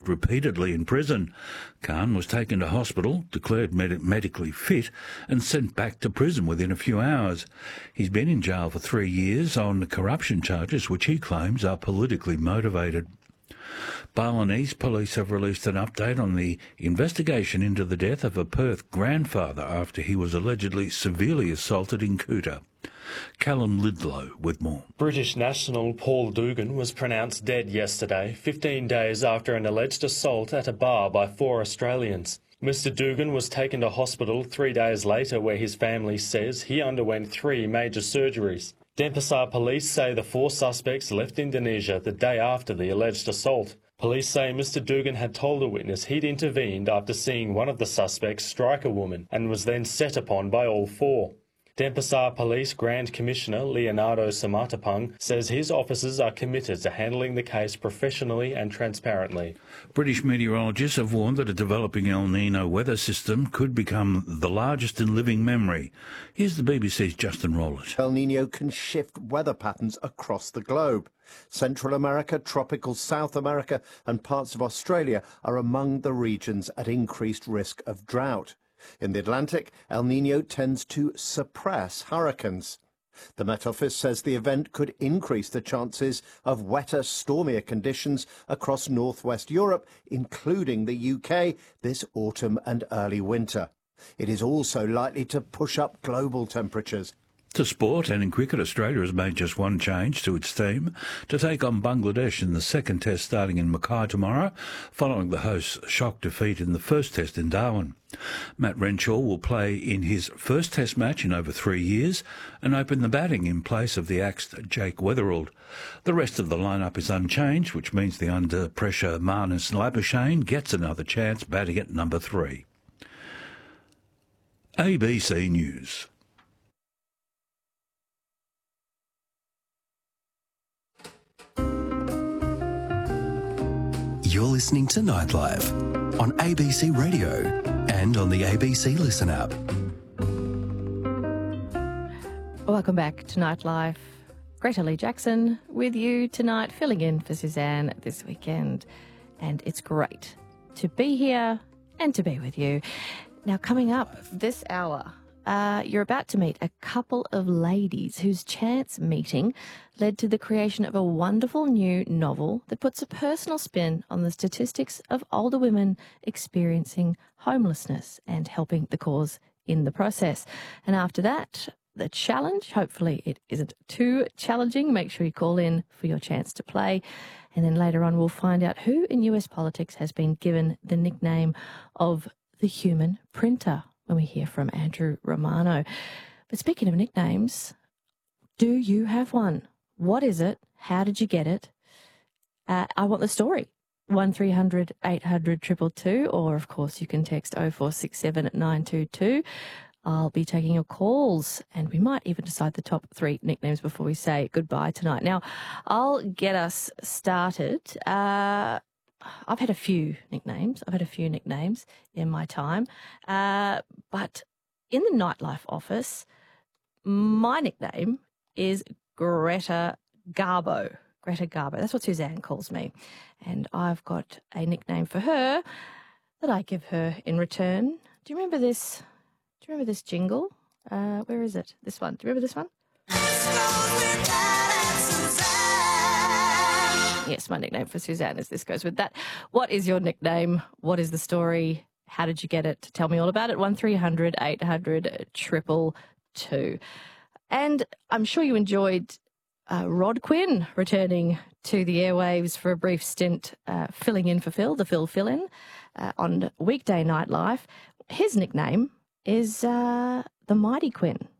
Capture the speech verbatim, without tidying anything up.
attacked repeatedly in prison. Khan was taken to hospital, declared med- medically fit, and sent back to prison within a few hours. He's been in jail for three years on corruption charges, which he claims are politically motivated. Balinese police have released an update on the investigation into the death of a Perth grandfather after he was allegedly severely assaulted in Kuta. Callum Lidlow with more. British national Paul Dugan was pronounced dead yesterday, fifteen days after an alleged assault at a bar by four Australians. Mister Dugan was taken to hospital three days later, where his family says he underwent three major surgeries. Denpasar police say the four suspects left Indonesia the day after the alleged assault. Police say Mister Dugan had told a witness he'd intervened after seeing one of the suspects strike a woman and was then set upon by all four. Denpasar Police Grand Commissioner Leonardo Samatapang says his officers are committed to handling the case professionally and transparently. British meteorologists have warned that a developing El Nino weather system could become the largest in living memory. Here's the B B C's Justin Rowlett. El Nino can shift weather patterns across the globe. Central America, tropical South America and parts of Australia are among the regions at increased risk of drought. In the Atlantic, El Nino tends to suppress hurricanes. The Met Office says the event could increase the chances of wetter, stormier conditions across northwest Europe, including the U K, this autumn and early winter. It is also likely to push up global temperatures. To sport, and in cricket, Australia has made just one change to its team to take on Bangladesh in the second test starting in Mackay tomorrow, following the host's shock defeat in the first test in Darwin. Matt Renshaw will play in his first test match in over three years and open the batting in place of the axed Jake Weatherald. The rest of the lineup is unchanged, which means the under-pressure Marnus Labuschagne gets another chance batting at number three. A B C News. You're listening to Nightlife on A B C Radio and on the A B C Listen app. Welcome back to Nightlife. Greta Lee Jackson with you tonight, filling in for Suzanne this weekend. And it's great to be here and to be with you. Now, coming up this hour, Uh, you're about to meet a couple of ladies whose chance meeting led to the creation of a wonderful new novel that puts a personal spin on the statistics of older women experiencing homelessness and helping the cause in the process. And after that, the challenge, hopefully it isn't too challenging. Make sure you call in for your chance to play. And then later on, we'll find out who in U S politics has been given the nickname of the human printer, when we hear from Andrew Romano. But speaking of nicknames, do you have one? What is it? How did you get it? Uh, I want the story. one three hundred eight hundred two two two, or of course you can text oh four six seven nine two two. I'll be taking your calls, and we might even decide the top three nicknames before we say goodbye tonight. Now, I'll get us started. Uh, I've had a few nicknames. I've had a few nicknames in my time. Uh, but in the Nightlife office, my nickname is Greta Garbo. Greta Garbo. That's what Suzanne calls me. And I've got a nickname for her that I give her in return. Do you remember this? Do you remember this jingle? Uh, where is it? This one. Do you remember this one? Yes, my nickname for Suzanne is This Goes With That. What is your nickname? What is the story? How did you get it? Tell me all about it. one three hundred eight hundred two two two. And I'm sure you enjoyed uh, Rod Quinn returning to the airwaves for a brief stint, uh, filling in for Phil, the Phil fill-in, uh, on Weekday Nightlife. His nickname is uh, the Mighty Quinn.